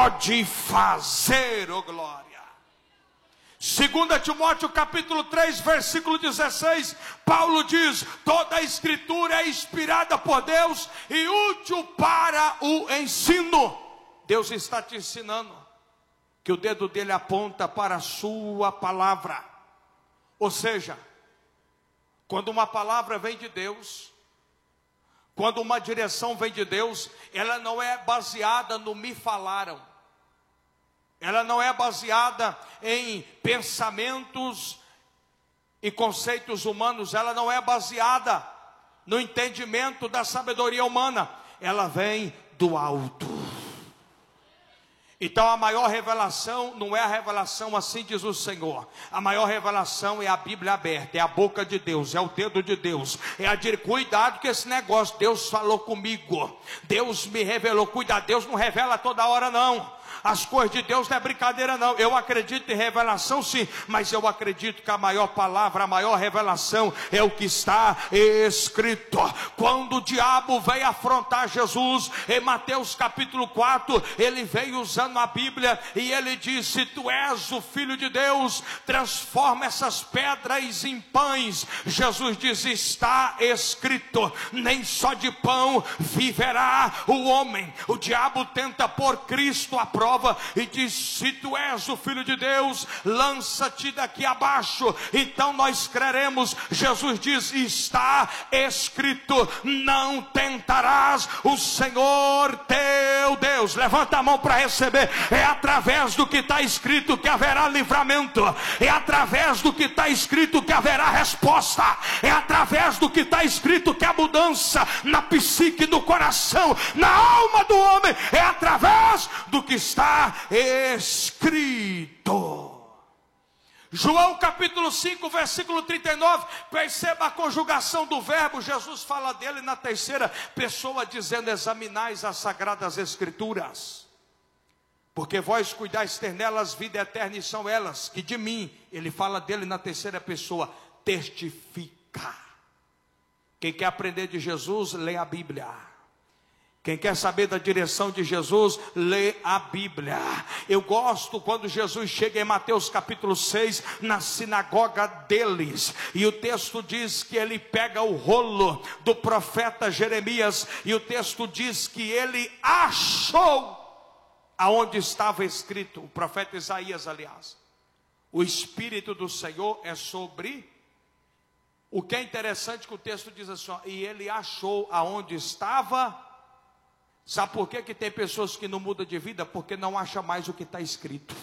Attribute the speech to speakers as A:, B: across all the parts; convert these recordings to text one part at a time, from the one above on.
A: pode fazer, oh glória. 2 Timóteo capítulo 3, versículo 16, Paulo diz: toda a escritura é inspirada por Deus e útil para o ensino. Deus está te ensinando que o dedo dele aponta para a sua palavra. Ou seja, quando uma palavra vem de Deus, quando uma direção vem de Deus, ela não é baseada no me falaram. Ela não é baseada em pensamentos e conceitos humanos. Ela não é baseada no entendimento da sabedoria humana. Ela vem do alto. Então a maior revelação não é a revelação assim diz o Senhor. A maior revelação é a Bíblia aberta, é a boca de Deus, é o dedo de Deus. Cuidado com esse negócio, Deus falou comigo, Deus me revelou. Cuidado, Deus não revela toda hora não. As coisas de Deus não é brincadeira não. Eu acredito em revelação sim, mas eu acredito que a maior palavra, a maior revelação é o que está escrito. Quando o diabo veio afrontar Jesus, em Mateus capítulo 4, ele veio usando a Bíblia e ele disse: tu és o Filho de Deus, transforma essas pedras em pães. Jesus diz: está escrito, nem só de pão viverá o homem. O diabo tenta pôr Cristo à prova e diz: se tu és o Filho de Deus, lança-te daqui abaixo. Então nós creremos. Jesus diz: está escrito, não tentarás o Senhor teu Deus. Levanta a mão para receber. É através do que está escrito que haverá livramento, é através do que está escrito que haverá resposta, é através do que está escrito que há mudança na psique, no coração, na alma do homem. É através do que está escrito. João capítulo 5, versículo 39, perceba a conjugação do verbo. Jesus fala dele na terceira pessoa, dizendo: examinais as sagradas escrituras, porque vós cuidais ter nelas vida eterna, e são elas que de mim, ele fala dele na terceira pessoa, testifica. Quem quer aprender de Jesus, lê a Bíblia. Quem quer saber da direção de Jesus, lê a Bíblia. Eu gosto quando Jesus chega em Mateus capítulo 6, na sinagoga deles, e o texto diz que ele pega o rolo do profeta Jeremias, e o texto diz que ele achou aonde estava escrito, o profeta Isaías, aliás: o Espírito do Senhor é sobre. O que é interessante que o texto diz assim, ó, e ele achou aonde estava. Sabe por que tem pessoas que não mudam de vida? Porque não acha mais o que está escrito.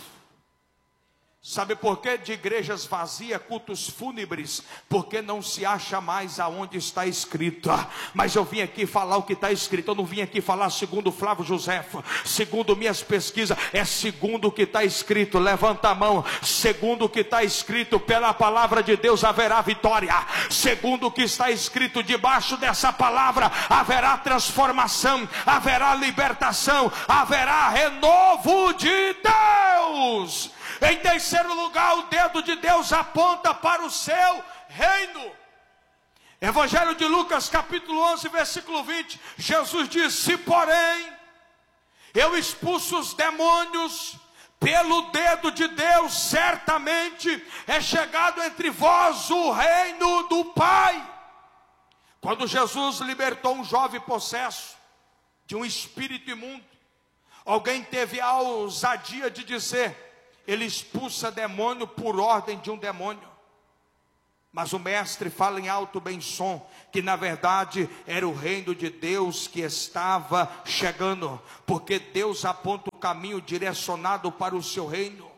A: Sabe por que de igrejas vazias, cultos fúnebres? Porque não se acha mais aonde está escrito. Mas eu vim aqui falar o que está escrito. Eu não vim aqui falar segundo Flávio Josefo, segundo minhas pesquisas. É segundo o que está escrito. Levanta a mão. Segundo o que está escrito, pela palavra de Deus haverá vitória. Segundo o que está escrito, debaixo dessa palavra haverá transformação, haverá libertação, haverá renovo de Deus. Em terceiro lugar, o dedo de Deus aponta para o seu reino. Evangelho de Lucas capítulo 11, versículo 20, Jesus diz: se porém eu expulso os demônios pelo dedo de Deus, certamente é chegado entre vós o reino do Pai. Quando Jesus libertou um jovem possesso de um espírito imundo, alguém teve a ousadia de dizer: ele expulsa demônio por ordem de um demônio. Mas o mestre fala em alto bem som, que na verdade era o reino de Deus que estava chegando, porque Deus aponta o caminho direcionado para o seu reino.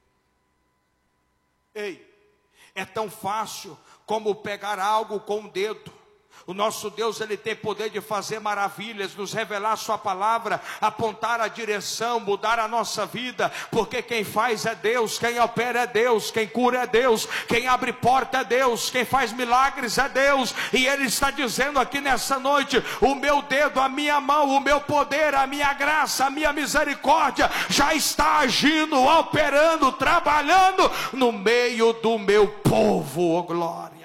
A: Ei, é tão fácil como pegar algo com o dedo. O nosso Deus, ele tem poder de fazer maravilhas, nos revelar a sua palavra, apontar a direção, mudar a nossa vida, porque quem faz é Deus, quem opera é Deus, quem cura é Deus, quem abre porta é Deus, quem faz milagres é Deus. E ele está dizendo aqui nessa noite: o meu dedo, a minha mão, o meu poder, a minha graça, a minha misericórdia já está agindo, operando, trabalhando no meio do meu povo. Oh glória!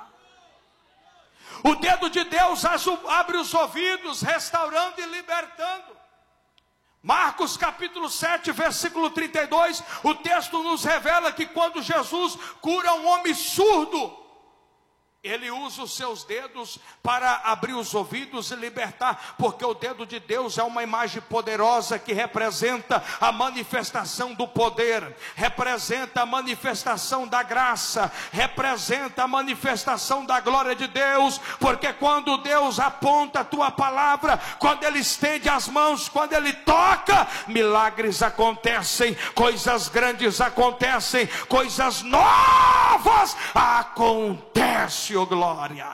A: O dedo de Deus abre os ouvidos, restaurando e libertando. Marcos capítulo 7, versículo 32, o texto nos revela que quando Jesus cura um homem surdo, ele usa os seus dedos para abrir os ouvidos e libertar, porque o dedo de Deus é uma imagem poderosa que representa a manifestação do poder, representa a manifestação da graça, representa a manifestação da glória de Deus, porque quando Deus aponta a tua palavra, quando Ele estende as mãos, quando Ele toca, milagres acontecem, coisas grandes acontecem, coisas novas acontecem. Oh, glória.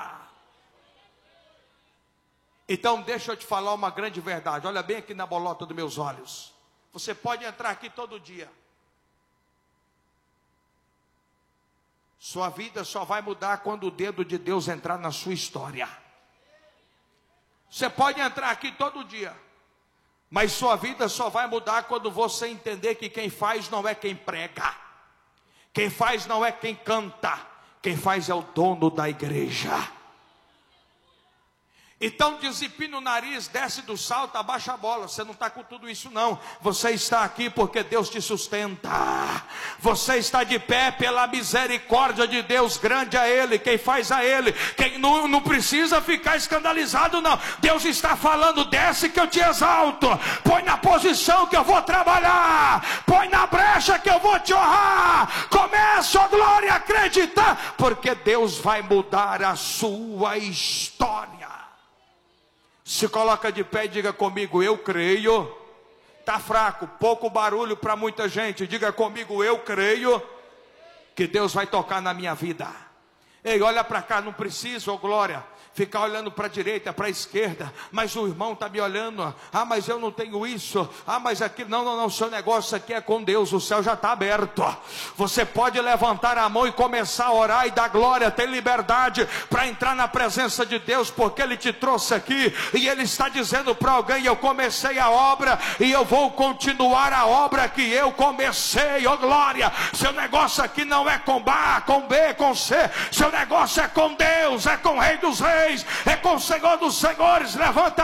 A: Então deixa eu te falar uma grande verdade. Olha bem aqui na bolota dos meus olhos. Você pode entrar aqui todo dia. Sua vida só vai mudar quando o dedo de Deus entrar na sua história. Você pode entrar aqui todo dia, mas sua vida só vai mudar quando você entender que quem faz não é quem prega, quem faz não é quem canta, quem faz é o dono da igreja. Então desempina o nariz, desce do salto, abaixa a bola. Você não está com tudo isso não. Você está aqui porque Deus te sustenta. Você está de pé pela misericórdia de Deus. Grande a Ele, quem faz a Ele. Quem não precisa ficar escandalizado não. Deus está falando, desce que eu te exalto. Põe na posição que eu vou trabalhar. Põe na brecha que eu vou te honrar. Começa, ó glória, a acreditar. Porque Deus vai mudar a sua história. Se coloca de pé e diga comigo, eu creio. Está fraco, pouco barulho para muita gente. Diga comigo, eu creio que Deus vai tocar na minha vida. Ei, olha para cá, não precisa, ó glória, ficar olhando para a direita, para a esquerda. Mas o irmão está me olhando. Ah, mas eu não tenho isso. Ah, mas aquilo. Não, seu negócio aqui é com Deus. O céu já está aberto. Você pode levantar a mão e começar a orar e dar glória. Ter liberdade para entrar na presença de Deus, porque Ele te trouxe aqui. E Ele está dizendo para alguém, eu comecei a obra e eu vou continuar a obra que eu comecei. Ó glória, seu negócio aqui não é com A, com B, com C. Seu negócio é com Deus, é com o Rei dos Reis, é com o Senhor dos Senhores. Levanta